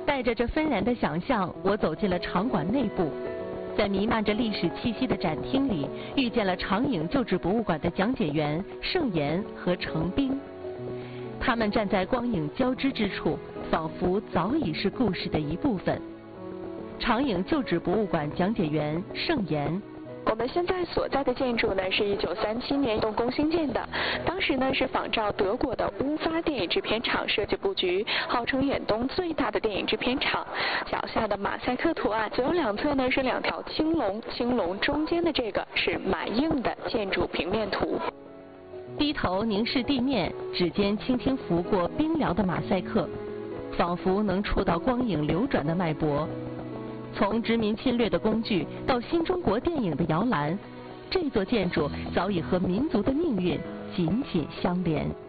带着这纷然的想象，我走进了场馆内部，在弥漫着历史气息的展厅里，遇见了长影旧址博物馆的讲解员盛岩和程冰。他们站在光影交织之处，仿佛早已是故事的一部分。长影旧址博物馆讲解员盛岩。 我们现在所在的建筑呢是1937年动工兴建的，当时呢是仿照德国的乌发电影制片厂设计布局，号称远东最大的电影制片厂。脚下的马赛克图案，左右两侧呢是2条青龙，青龙中间的这个是满映的建筑平面图。 低头凝视地面，指尖轻轻拂过冰凉的马赛克，仿佛能触到光影流转的脉搏。从殖民侵略的工具到新中国电影的摇篮，这座建筑早已和民族的命运紧紧相连。